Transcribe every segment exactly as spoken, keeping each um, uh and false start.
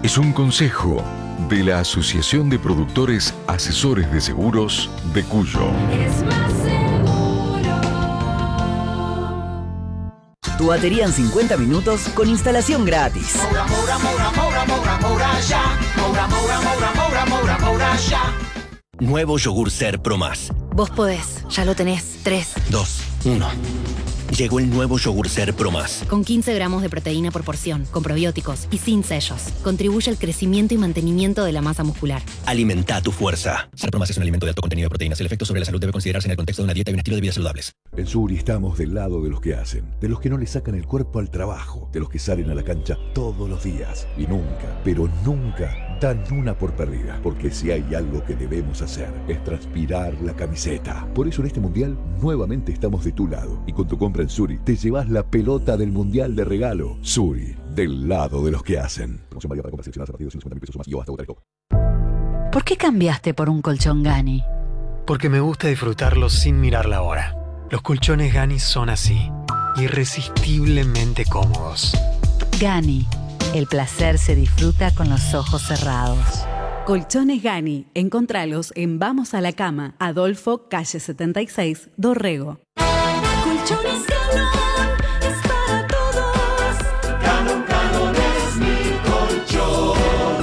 Es un consejo de la Asociación de Productores Asesores de Seguros de Cuyo. Es más seguro. Tu batería en cincuenta minutos con instalación gratis. Moura, Moura, Moura, Moura, Moura, Moura, ya. Moura, Moura, Moura, Moura, Moura, Moura, ya. Nuevo yogur Ser Pro Más. Vos podés, ya lo tenés. tres, dos, uno. Llegó el nuevo yogur Ser Pro Más. Con quince gramos de proteína por porción, con probióticos y sin sellos. Contribuye al crecimiento y mantenimiento de la masa muscular. Alimenta tu fuerza. Ser Pro Más es un alimento de alto contenido de proteínas. El efecto sobre la salud debe considerarse en el contexto de una dieta y un estilo de vida saludables. En Suri estamos del lado de los que hacen, de los que no le sacan el cuerpo al trabajo, de los que salen a la cancha todos los días y nunca, pero nunca dan una por perdida. Porque si hay algo que debemos hacer es transpirar la camiseta. Por eso en este mundial nuevamente estamos de tu lado y con tu compra en Suri te llevas la pelota del mundial de regalo. Suri, del lado de los que hacen. Promoción válida para compras seleccionadas a partir de ciento cincuenta mil pesos o más y o hasta otra copa. ¿Por qué cambiaste por un colchón Gani? Porque me gusta disfrutarlo sin mirar la hora. Los colchones Gani son así, irresistiblemente cómodos. Gani, el placer se disfruta con los ojos cerrados. Colchones Gani, encontralos en Vamos a la Cama, Adolfo, calle setenta y seis, Dorrego. Colchones Galón es para todos. Galón, Galón es mi colchón.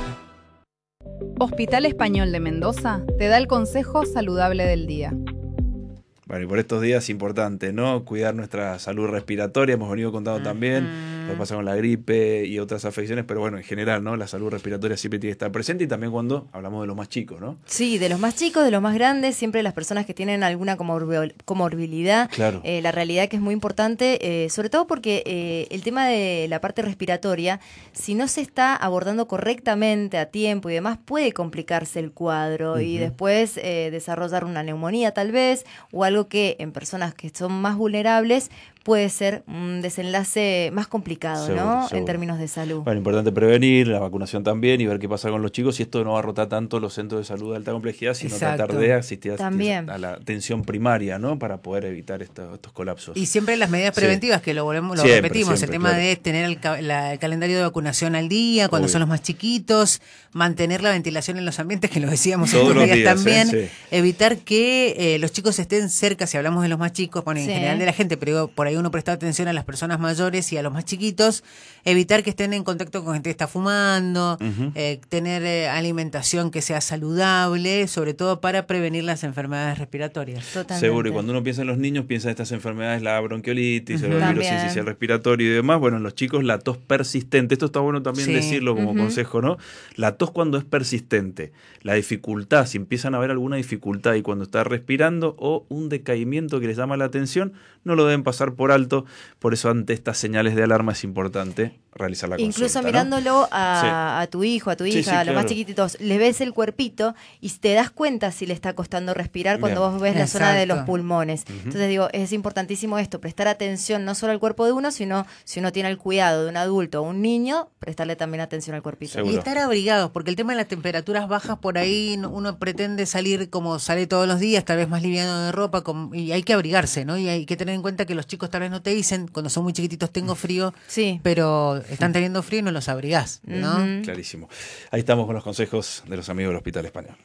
Hospital Español de Mendoza te da el consejo saludable del día. Bueno, y por estos días es importante, ¿no? Cuidar nuestra salud respiratoria, hemos venido contando uh-huh. también lo que pasa con la gripe y otras afecciones, pero bueno, en general, ¿no? La salud respiratoria siempre tiene que estar presente y también cuando hablamos de los más chicos, ¿no? Sí, de los más chicos, de los más grandes, siempre las personas que tienen alguna comorbi- comorbilidad. Claro. Eh, la realidad que es muy importante, eh, sobre todo porque eh, el tema de la parte respiratoria, si no se está abordando correctamente a tiempo y demás, puede complicarse el cuadro uh-huh. y después eh, desarrollar una neumonía tal vez, o algo que en personas que son más vulnerables puede ser un desenlace más complicado, seguro, ¿no? seguro. En términos de salud. Bueno, importante prevenir, la vacunación también y ver qué pasa con los chicos. Y esto no va a rotar tanto los centros de salud de alta complejidad, sino Exacto. tratar de asistir también. a la atención primaria, ¿no? Para poder evitar estos, estos colapsos. Y siempre las medidas preventivas, sí. que lo volvemos, lo siempre, repetimos, siempre, el tema claro. de tener el, ca- la, el calendario de vacunación al día, cuando Obvio. son los más chiquitos, mantener la ventilación en los ambientes, que lo decíamos todos estos los días, días también, ¿eh? sí. evitar que eh, los chicos estén cerca, si hablamos de los más chicos, bueno, en Sí. general de la gente, pero por ahí uno presta atención a las personas mayores y a los más chiquitos, evitar que estén en contacto con gente que está fumando, uh-huh. eh, tener eh, alimentación que sea saludable, sobre todo para prevenir las enfermedades respiratorias. Totalmente. Seguro, y cuando uno piensa en los niños, piensa en estas enfermedades, la bronquiolitis, uh-huh. el virus incisional respiratorio y demás. Bueno, en los chicos la tos persistente, esto está bueno también sí. decirlo como uh-huh. consejo, ¿no? La tos cuando es persistente, la dificultad, si empiezan a haber alguna dificultad y cuando está respirando o un decaimiento que les llama la atención, no lo deben pasar por alto, por eso ante estas señales de alarma es importante realizar la consulta. Incluso ¿no? mirándolo a, sí. a tu hijo, a tu hija, sí, sí, a los claro. más chiquititos, le ves el cuerpito y te das cuenta si le está costando respirar cuando Bien. vos ves Exacto. la zona de los pulmones. Uh-huh. Entonces digo, es importantísimo esto, prestar atención no solo al cuerpo de uno, sino si uno tiene el cuidado de un adulto o un niño, prestarle también atención al cuerpito. Seguro. Y estar abrigados, porque el tema de las temperaturas bajas, por ahí uno pretende salir como sale todos los días, tal vez más liviano de ropa, con, y hay que abrigarse, ¿no? Y hay que tener en cuenta que los chicos tal vez no te dicen, cuando son muy chiquititos tengo frío, sí. pero están teniendo frío y no los abrigás, ¿no? Uh-huh. Clarísimo. Ahí estamos con los consejos de los amigos del Hospital Español.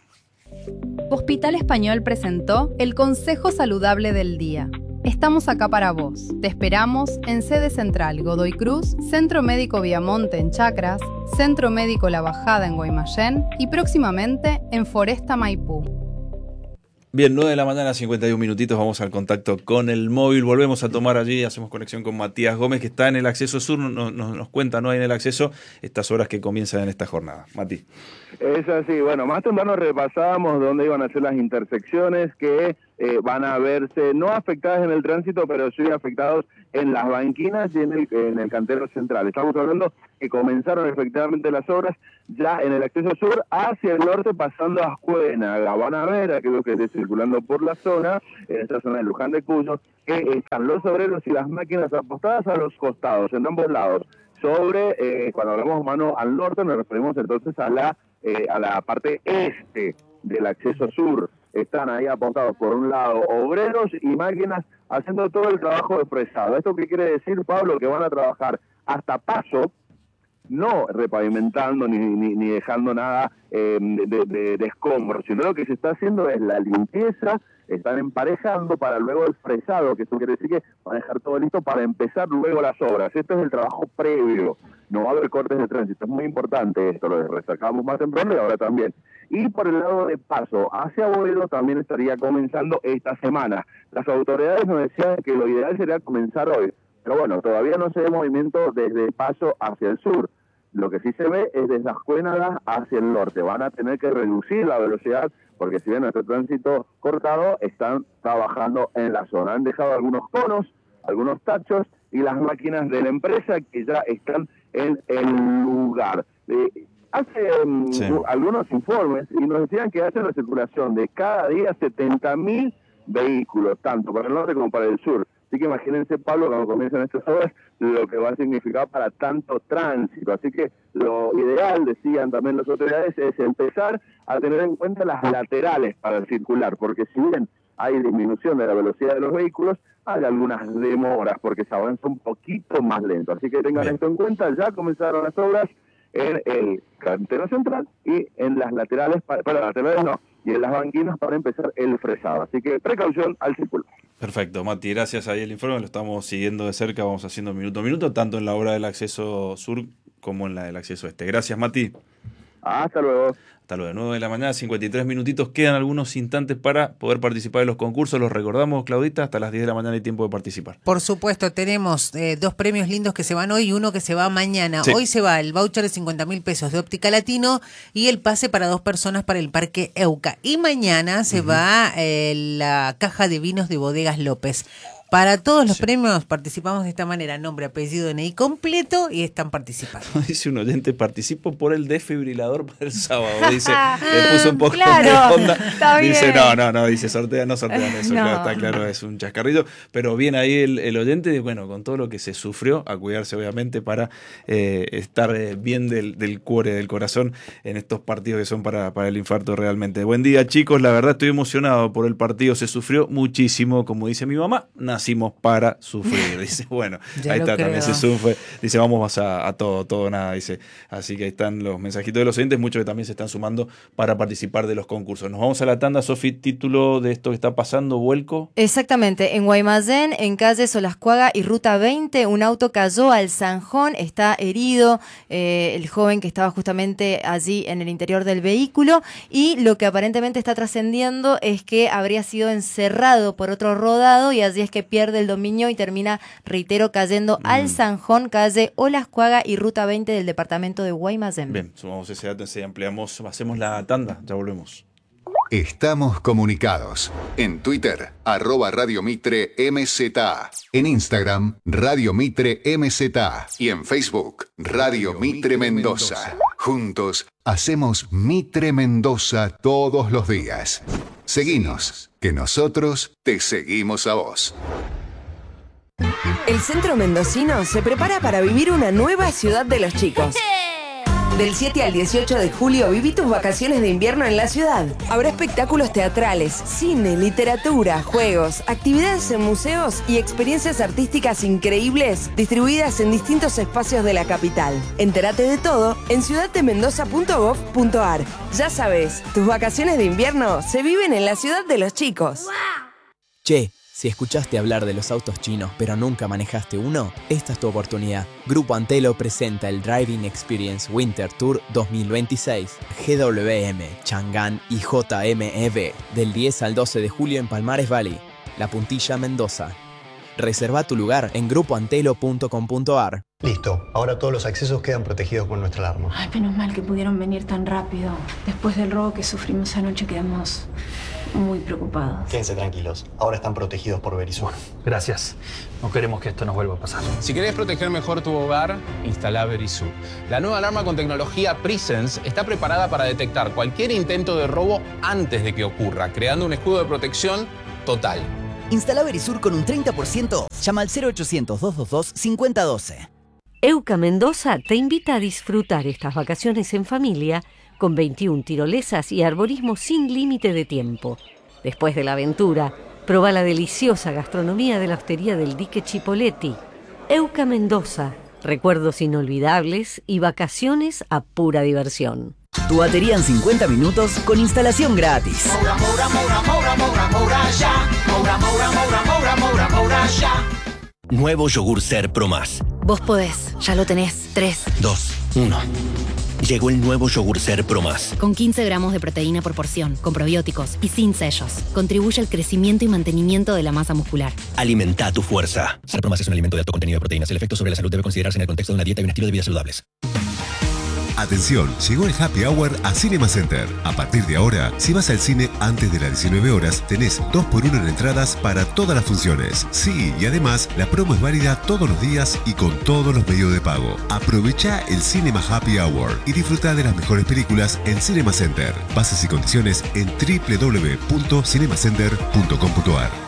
Hospital Español presentó el Consejo Saludable del Día. Estamos acá para vos. Te esperamos en sede central Godoy Cruz, Centro Médico Viamonte en Chacras, Centro Médico La Bajada en Guaymallén y próximamente en Foresta Maipú. Bien, nueve de la mañana, cincuenta y un minutitos, vamos al contacto con el móvil, volvemos a tomar allí, hacemos conexión con Matías Gómez, que está en el acceso sur, nos, nos, nos cuenta, ¿no? Hay en el acceso estas horas que comienzan en esta jornada. Mati. Es así, bueno, más temprano repasábamos dónde iban a ser las intersecciones que eh, van a verse no afectadas en el tránsito, pero sí afectados en las banquinas y en el, en el cantero central. Estamos hablando que comenzaron efectivamente las obras ya en el acceso sur hacia el norte, pasando a Ascuénaga. Van a ver aquello que esté circulando por la zona, en esta zona de Luján de Cuyo, que están los obreros y las máquinas apostadas a los costados, en ambos lados. Sobre, eh, cuando hablamos mano al norte, nos referimos entonces a la, eh, a la parte este del acceso sur. Están ahí apostados por un lado obreros y máquinas haciendo todo el trabajo de fresado. ¿Esto qué quiere decir, Pablo? Que van a trabajar hasta Paso, no repavimentando ni, ni, ni dejando nada eh, de, de, de escombros, sino lo que se está haciendo es la limpieza, están emparejando para luego el fresado, que eso quiere decir que van a dejar todo listo para empezar luego las obras. Esto es el trabajo previo, no va a haber cortes de tránsito, es muy importante esto, lo resacamos más temprano y ahora también. Y por el lado de Paso hacia Boedo también estaría comenzando esta semana. Las autoridades nos decían que lo ideal sería comenzar hoy, pero bueno, todavía no se ve movimiento desde Paso hacia el sur. Lo que sí se ve es desde Ascuénaga hacia el norte. Van a tener que reducir la velocidad porque si bien nuestro tránsito cortado, están trabajando en la zona. Han dejado algunos conos, algunos tachos y las máquinas de la empresa que ya están en el lugar. Eh, hace um, sí. algunos informes y nos decían que hacen la circulación de cada día setenta mil vehículos, tanto para el norte como para el sur. Así que imagínense, Pablo, cuando comienzan estas obras, lo que va a significar para tanto tránsito. Así que lo ideal, decían también las autoridades, es empezar a tener en cuenta las laterales para circular, porque si bien hay disminución de la velocidad de los vehículos, hay algunas demoras, porque se avanza un poquito más lento. Así que tengan Bien. esto en cuenta, ya comenzaron las obras en el cantero central y en las laterales, para, para las laterales no, y en las banquinas para empezar el fresado. Así que precaución al circular. Perfecto, Mati, gracias ahí el informe, lo estamos siguiendo de cerca, vamos haciendo minuto a minuto, tanto en la obra del acceso sur como en la del acceso este. Gracias, Mati. Hasta luego. Hasta luego, nueve de la mañana, cincuenta y tres minutitos, quedan algunos instantes para poder participar de los concursos, los recordamos, Claudita, hasta las diez de la mañana hay tiempo de participar. Por supuesto, tenemos eh, dos premios lindos que se van hoy y uno que se va mañana. Sí. Hoy se va el voucher de cincuenta mil pesos de Óptica Latino y el pase para dos personas para el Parque Euca. Y mañana se uh-huh. va eh, la caja de vinos de Bodegas López. Para todos los sí. premios participamos de esta manera, nombre, apellido, D N I completo y están participando. Dice un oyente, participo por el desfibrilador para el sábado. Dice, le puso un poco claro, de onda. Dice, bien. no, no, no, dice, sortea, no sortean eso, no. Claro, está claro, es un chascarrillo. Pero bien ahí el, el oyente, bueno, con todo lo que se sufrió, a cuidarse obviamente para eh, estar eh, bien del, del cuore, del corazón en estos partidos que son para, para el infarto realmente. Buen día, chicos, la verdad estoy emocionado por el partido, se sufrió muchísimo, como dice mi mamá, nacimos para sufrir, dice, bueno, ahí está, creo. También se sufre, dice, vamos a, a todo, todo, nada, dice, así que ahí están los mensajitos de los oyentes, muchos que también se están sumando para participar de los concursos. Nos vamos a la tanda, Sofi, título de esto que está pasando, vuelco. Exactamente, en Guaymallén, en calle Solascuaga y ruta veinte, un auto cayó al zanjón, está herido, eh, el joven que estaba justamente allí en el interior del vehículo, y lo que aparentemente está trascendiendo es que habría sido encerrado por otro rodado y allí es que pierde el dominio y termina, reitero, cayendo mm. al zanjón, calle Olascuaga y ruta veinte del departamento de Guaymallén. Bien, sumamos ese dato, ese ampliamos, hacemos la tanda, ya volvemos. Estamos comunicados. En Twitter, arroba Radio Mitre M Z. En Instagram, Radio Mitre M Z. Y en Facebook, Radio Mitre Mendoza. Juntos, hacemos Mitre Mendoza todos los días. Seguinos, que nosotros te seguimos a vos. El Centro Mendocino se prepara para vivir una nueva ciudad de los chicos. Del siete al dieciocho de julio viví tus vacaciones de invierno en la ciudad. Habrá espectáculos teatrales, cine, literatura, juegos, actividades en museos y experiencias artísticas increíbles distribuidas en distintos espacios de la capital. Entérate de todo en ciudad de mendoza punto gov punto ar. Ya sabes, tus vacaciones de invierno se viven en la ciudad de los chicos. Che, si escuchaste hablar de los autos chinos pero nunca manejaste uno, esta es tu oportunidad. Grupo Antelo presenta el Driving Experience Winter Tour dos mil veintiséis, G W M, Chang'an y J M E V, del diez al doce de julio en Palmares Valley, La Puntilla, Mendoza. Reserva tu lugar en grupo antelo punto com punto ar. Listo, ahora todos los accesos quedan protegidos con nuestra alarma. Ay, menos mal que pudieron venir tan rápido. Después del robo que sufrimos anoche quedamos muy preocupados. Quédense tranquilos, ahora están protegidos por Verisur. Gracias, no queremos que esto nos vuelva a pasar. Si querés proteger mejor tu hogar, instala Verisur. La nueva alarma con tecnología Presence está preparada para detectar cualquier intento de robo antes de que ocurra, creando un escudo de protección total. Instala Verisur con un treinta por ciento. Llama al cero ochocientos, doscientos veintidós, cincuenta doce. Euca Mendoza te invita a disfrutar estas vacaciones en familia con veintiuna tirolesas y arborismo sin límite de tiempo. Después de la aventura, proba la deliciosa gastronomía de la hostería del Dique Chipoletti. Euca Mendoza, recuerdos inolvidables y vacaciones a pura diversión. Tu batería en cincuenta minutos con instalación gratis. Moura, Moura, Moura, Moura, Moura, Moura, ya. Moura, Moura, Moura, Moura, Moura, Moura, ya. Nuevo yogur Ser Pro Más. Vos podés, ya lo tenés. tres, dos, uno. Llegó el nuevo yogur Ser Pro Más. Con quince gramos de proteína por porción, con probióticos y sin sellos. Contribuye al crecimiento y mantenimiento de la masa muscular. Alimenta tu fuerza. Ser Pro Más es un alimento de alto contenido de proteínas. El efecto sobre la salud debe considerarse en el contexto de una dieta y un estilo de vida saludables. Atención, llegó el Happy Hour a Cinema Center. A partir de ahora, si vas al cine antes de las diecinueve horas, tenés dos por uno en entradas para todas las funciones. Sí, y además, la promo es válida todos los días y con todos los medios de pago. Aprovecha el Cinema Happy Hour y disfruta de las mejores películas en Cinema Center. Bases y condiciones en doble u doble u doble u punto cinemacenter punto com punto a r.